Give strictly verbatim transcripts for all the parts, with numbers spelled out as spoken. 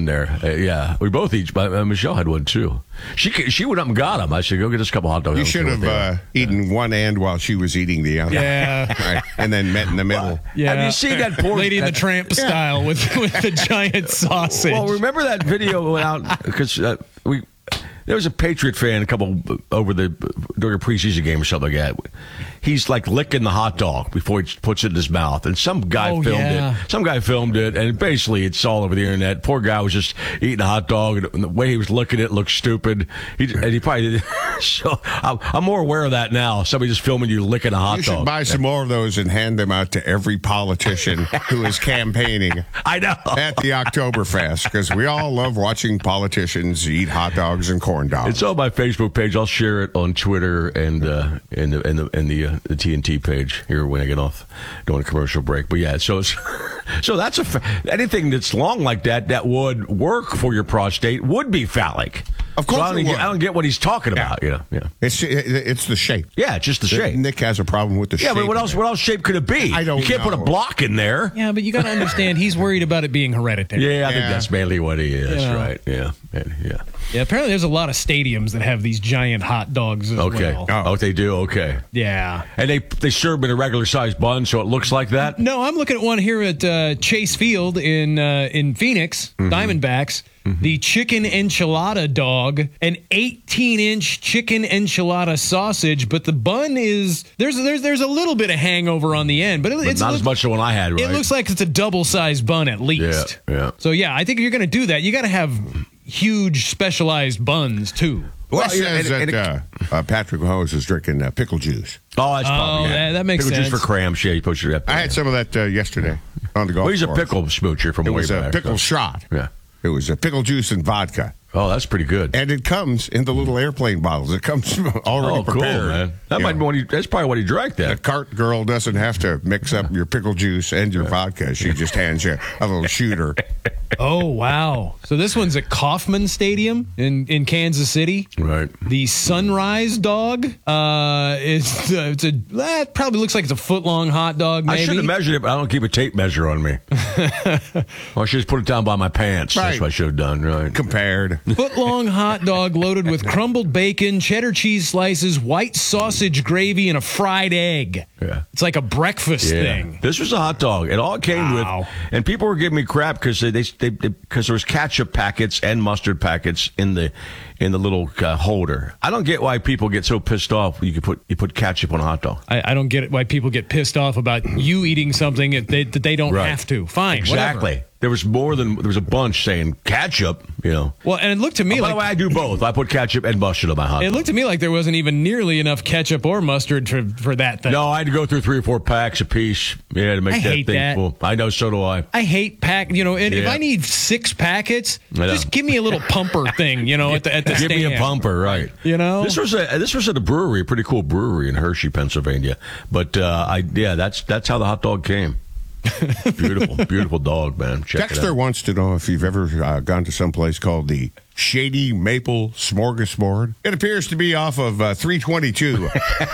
one there. Uh, yeah, we both each. Uh, Michelle had one too. She she went up and got them. I said, go get us a couple hot dogs. You should have uh, eaten yeah. one end while she was eating the other. Yeah, right. And then met in the middle. Yeah, have you seen that poor Lady in that, the Tramp yeah. style with with the giant sausage? Well, remember that video went out because uh, we. There was a Patriot fan a couple over the during a preseason game or something like that. He's like licking the hot dog before he puts it in his mouth, and some guy oh, filmed yeah. it. Some guy filmed it, and basically it's all over the internet. Poor guy was just eating a hot dog, and the way he was licking it looked stupid. He and he probably did. So I'm, I'm more aware of that now. Somebody just filming you licking a hot you dog. You should buy some more of those and hand them out to every politician who is campaigning. I know at the Oktoberfest, because we all love watching politicians eat hot dogs and corn dogs. It's on my Facebook page. I'll share it on Twitter and uh, and the and the, and the, uh, the T N T page here when I get off during a commercial break. But yeah, so it's, so that's a anything that's long like that that would work for your prostate would be phallic. Of course, so I, don't it get, would. I don't get what he's talking Yeah. about. You know, yeah, it's it's the shape. Yeah, just the shape. Nick has a problem with the yeah, shape. Yeah, but what else? What else shape could it be? I don't. You can't know. put a block in there. Yeah, but you got to understand, he's worried about it being hereditary. Yeah, I Yeah. think that's mainly what he is. You know. Right? Yeah, yeah. Yeah, apparently there's a lot of stadiums that have these giant hot dogs as Okay. well. Oh. oh, they do. Okay. Yeah. And they they serve them in a regular sized bun, so it looks like that. No, I'm looking at one here at uh, Chase Field in uh, in Phoenix, mm-hmm. Diamondbacks. Mm-hmm. The chicken enchilada dog, an eighteen inch chicken enchilada sausage, but the bun is there's there's there's a little bit of hangover on the end, but, it, but it's not look, as much as the one I had. Right? It looks like it's a double sized bun at least. Yeah, yeah. So yeah, I think if you're going to do that, you got to have huge specialized buns too. Well, Well, it yeah, says and- that and uh, uh, Patrick Mahomes is drinking uh, pickle juice. Oh, that's Oh, probably that, that makes pickle sense. juice for cramps. Yeah, you put your. I had some of that uh, yesterday on the golf Well, he's a course. pickle smoocher from It way was a back. pickle so. shot. Yeah. It was a pickle juice and vodka. Oh, that's pretty good. And it comes in the little airplane bottles. It comes already Oh, cool, prepared. man. That You might know. be what he. That's probably what he drank. The Then. cart girl doesn't have to mix up your pickle juice and your vodka. She just hands you a little shooter. Oh wow! So this one's at Kauffman Stadium in, in Kansas City. Right. The Sunrise Dog uh, is uh, it's a that probably looks like it's a foot long hot dog. Maybe I should have measured it, but I don't keep a tape measure on me. Well, I should just put it down by my pants. Right. That's what I should have done. Right. Compared. foot long hot dog loaded with crumbled bacon, cheddar cheese slices, white sausage gravy, and a fried egg. Yeah. It's like a breakfast Yeah. thing. This was a hot dog. It all came Wow. with, and people were giving me crap because they they because there was ketchup packets and mustard packets in the in the little uh, holder. I don't get why people get so pissed off when you could put you put ketchup on a hot dog. I, I don't get it why people get pissed off about you eating something that they, that they don't Right. have to. Fine, Exactly. whatever. There was more than there was a bunch saying ketchup. You know. Well, and it looked to me Oh, by like the way, I do both. I put ketchup and mustard on my hot it dog. looked to me like there wasn't even nearly enough ketchup or mustard for, for that thing. No, I had to go through three or four packs a piece. Yeah, to make I that hate thing that. full. I know, so do I. I hate pack. You know, and if Yeah. I need six packets, I know. just give me a little pumper thing. You know, at the at the Give stand. me a pumper, right? You know? this was a this was at a brewery, a pretty cool brewery in Hershey, Pennsylvania. But uh, I yeah, that's that's how the hot dog came. Beautiful, beautiful dog, man. Check it Dexter out. wants to know if you've ever uh, gone to some place called the Shady Maple Smorgasbord. It appears to be off of uh, three twenty-two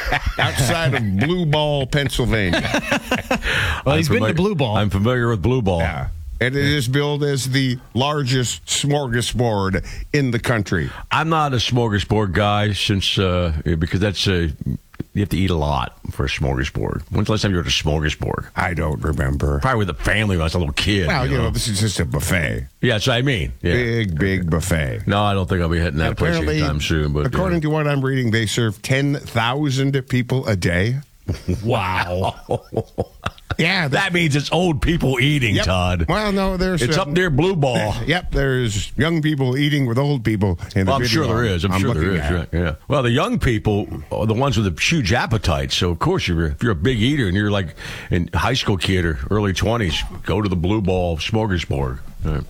outside of Blue Ball, Pennsylvania. Well, he's I'm been to familiar- Blue Ball. I'm familiar with Blue Ball. Yeah. And it is billed as the largest smorgasbord in the country. I'm not a smorgasbord guy since uh, because that's uh, you have to eat a lot for a smorgasbord. When's the last time you were at a smorgasbord? I don't remember. Probably with the family when I was a little kid. Well, you you know, know, this is just a buffet. yeah, that's what I mean. Yeah. Big, big buffet. No, I don't think I'll be hitting that place Apparently, anytime soon. But according yeah. to what I'm reading, they serve ten thousand people a day. wow. Yeah. that means it's old people eating, Yep. Todd. Well, no, there's... It's uh, up near Blue Ball. Yep, there's young people eating with old people in the Well, I'm video sure there is. I'm, I'm sure there looking is. at. Right? Yeah. Well, the young people are the ones with the huge appetites. So, of course, if you're, if you're a big eater and you're like a high school kid or early twenties, go to the Blue Ball Smorgasbord. Right.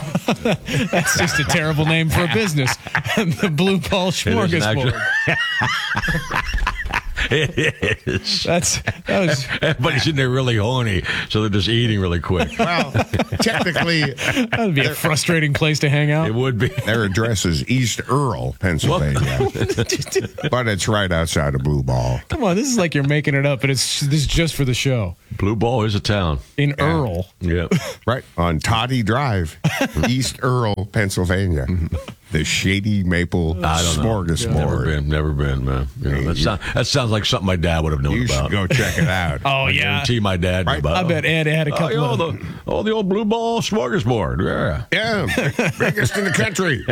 That's just a terrible name for a business. The Blue Ball It isn't Smorgasbord. actually- It is. That's that was. Everybody's in there really horny, so they're just eating really quick. Well, technically, That would be a frustrating place to hang out. It would be. their address is East Earl, Pennsylvania. But it's right outside of Blue Ball. Come on, this is like you're making it up, but it's this is just for the show. Blue Ball is a town. In Earl. Yeah. Right on Toddy Drive, East Earl, Pennsylvania. The Shady Maple I don't know. Smorgasbord. Never been, never been, man. You know, Hey, that, you- sound, that sounds like something my dad would have known You about. should go check it out. Oh I yeah. guarantee my dad knew Right. about I bet Ed had a Oh, couple you know, of. the, oh, the old Blue Ball smorgasbord. Yeah. Yeah, biggest in the country.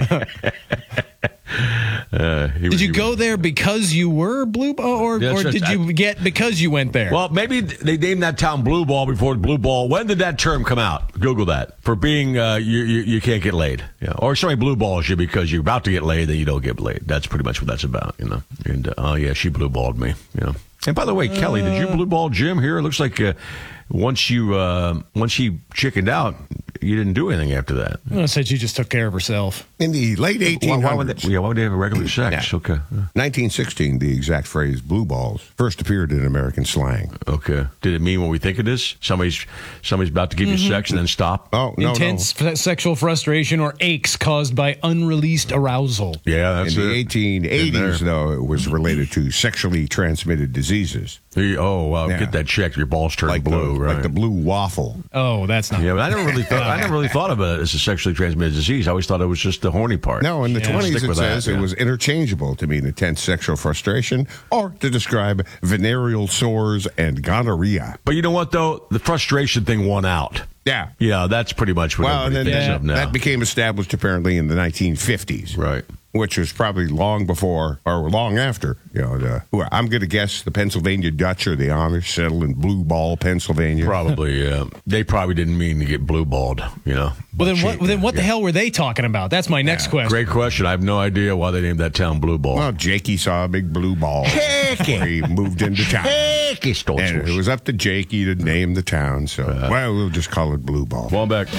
Uh, he- Did you he- go there because you were Blue Ball, or, Yeah, or sure. did you get because you went there? Well, maybe they named that town Blue Ball before Blue Ball. When did that term come out? Google that. For being, uh, you, you you can't get laid. Yeah. Or somebody blue balls you because you're about to get laid, then you don't get laid. That's pretty much what that's about, you know. And, uh, oh, yeah, she blue balled me, you know. And by the way, Kelly, did you blue ball Jim here? It looks like uh, once you, uh, once he chickened out, you didn't do anything after that. I said she just took care of herself. In the late Why, eighteen why would hundreds, they, yeah, why would they have a regular sex? Yeah. Okay. nineteen sixteen, the exact phrase blue balls first appeared in American slang. Okay. Did it mean what we think it is? Somebody's somebody's about to give you sex and then stop? Oh, no, Intense f- sexual frustration or aches caused by unreleased arousal. Yeah, no. that's In the it. eighteen eighties, In there. though, it was related to sexually transmitted diseases. The- oh, well, Yeah. get that checked. Your balls turn Like blue, the, right? like the blue waffle. Oh, that's not. Yeah, but I never really thought I never really thought of it as a sexually transmitted disease. I always thought it was just the horny part. No, in the Yeah. twenties Stick it with that, says it yeah. was interchangeable to mean intense sexual frustration or to describe venereal sores and gonorrhea. But you know what though? The frustration thing won out. Yeah. Yeah, that's pretty much what Well, and then everybody thinks Yeah. of now. that became established apparently in the nineteen fifties. right. Which was probably long before or long after, you know, the, who- I'm going to guess the Pennsylvania Dutch or the Amish settled in Blue Ball, Pennsylvania. Probably, yeah. They probably didn't mean to get blue balled, you know. Well, then what? Butt-shaped, Then what the yeah. hell were they talking about? That's my next question. Great question. I have no idea why they named that town Blue Ball. Well, Jakey saw a big blue ball before he moved into town. Heck, it's those And it sorts. was up to Jakey to name the town, so, well, we'll just call it Blue Ball. Come on back.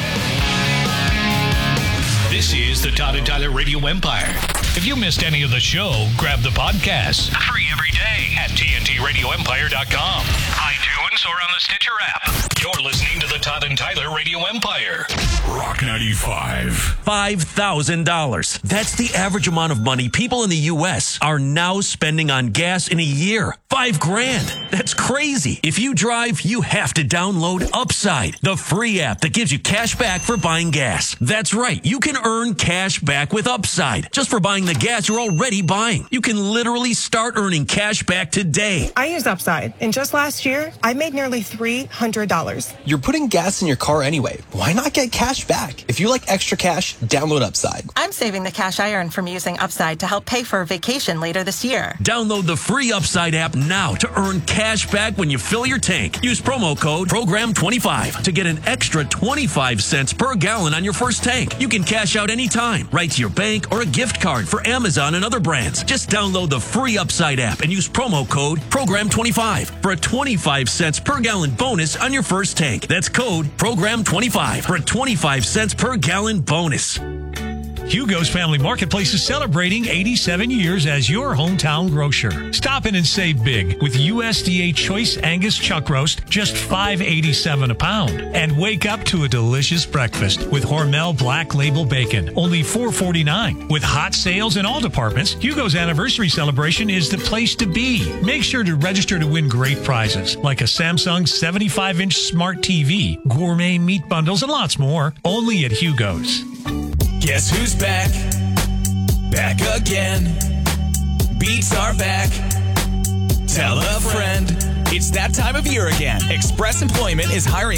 This is the Todd and Tyler Radio Empire. If you missed any of the show, grab the podcast. Free every day at T N T radio empire dot com, iTunes, or on the Stitcher app. You're listening to the Todd and Tyler Radio Empire. Rock ninety-five. five thousand dollars. That's the average amount of money people in the U S are now spending on gas in a year. Five grand. That's crazy. If you drive, you have to download Upside, the free app that gives you cash back for buying gas. That's right. You can earn cash back with Upside just for buying the gas you're already buying. You can literally start earning cash back today. I use Upside, and just last year, I made nearly three hundred dollars. You're putting gas in your car anyway. Why not get cash back? If you like extra cash, download Upside. I'm saving the cash I earn from using Upside to help pay for a vacation later this year. Download the free Upside app now to earn cash back when you fill your tank. Use promo code program twenty-five to get an extra twenty-five cents per gallon on your first tank. You can cash out anytime, right to your bank or a gift card for Amazon and other brands. Just download the free Upside app and use promo code program twenty-five for a twenty-five cents per gallon bonus on your first tank. That's code program twenty-five for a twenty-five cents per gallon bonus. Hugo's Family Marketplace is celebrating eighty-seven years as your hometown grocer. Stop in and save big with U S D A Choice Angus Chuck Roast, just five eighty-seven a pound. And wake up to a delicious breakfast with Hormel Black Label Bacon, only four forty-nine. With hot sales in all departments, Hugo's anniversary celebration is the place to be. Make sure to register to win great prizes like a Samsung seventy-five inch smart T V, gourmet meat bundles, and lots more. Only at Hugo's. Guess who's back? Back again. Beats are back. Tell a friend. It's that time of year again. Express Employment is hiring